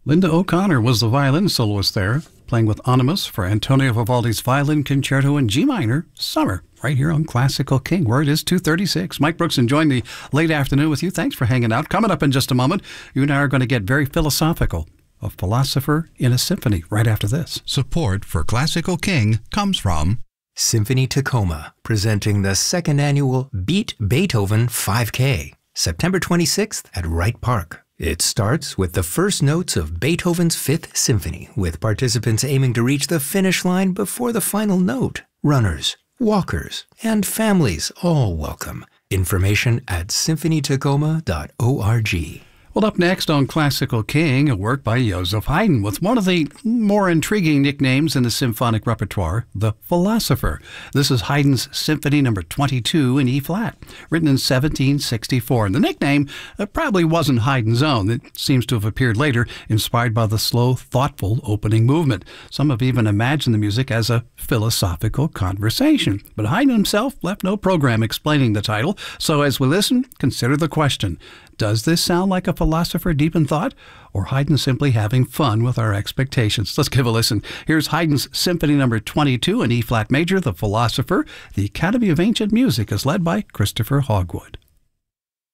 Linda O'Connor was the violin soloist there, playing with Animus for Antonio Vivaldi's Violin Concerto in G minor, Summer, right here on Classical King, where it is 2:36. Mike Brooks enjoying the late afternoon with you. Thanks for hanging out. Coming up in just a moment, you and I are going to get very philosophical. A philosopher in a symphony right after this. Support for Classical King comes from Symphony Tacoma, presenting the second annual Beat Beethoven 5K, September 26th at Wright Park. It starts with the first notes of Beethoven's Fifth Symphony, with participants aiming to reach the finish line before the final note. Runners, walkers, and families all welcome. Information at symphonytacoma.org. Well, up next on Classical King, a work by Joseph Haydn with one of the more intriguing nicknames in the symphonic repertoire, the Philosopher. This is Haydn's Symphony No. 22 in E-flat, written in 1764. And the nickname probably wasn't Haydn's own. It seems to have appeared later, inspired by the slow, thoughtful opening movement. Some have even imagined the music as a philosophical conversation. But Haydn himself left no program explaining the title. So as we listen, consider the question. Does this sound like a philosopher deep in thought, or Haydn simply having fun with our expectations? Let's give a listen. Here's Haydn's Symphony No. 22 in E-flat major, The Philosopher. The Academy of Ancient Music is led by Christopher Hogwood.